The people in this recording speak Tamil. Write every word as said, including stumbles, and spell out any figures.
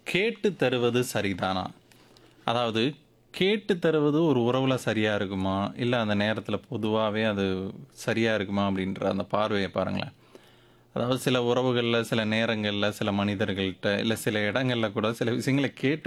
கேட்டு தருவது சரிதானா? அதாவது கேட்டு தருவது ஒரு உறவுல சரியா இருக்குமா? இல்ல அந்த நேரத்தில பொதுவாவே அது சரியா இருக்குமா? அப்படின்ற அந்த பார்வைய பாருங்களேன். அதாவது சில உறவுகள்ல, சில நேரங்கள்ல, சில மனிதர்கள்ட்ட, இல்ல சில இடங்கள்ல கூட சில விஷயங்கள கேட்டு